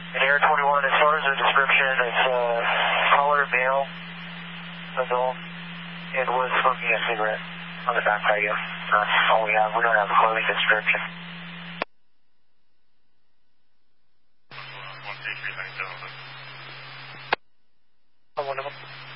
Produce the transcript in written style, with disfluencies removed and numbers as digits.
And Air 21, as far as the description, it's collar, male, adult, and was smoking a cigarette on the back patio. That's all we have. We don't have a clothing description. 123, 97. One of them.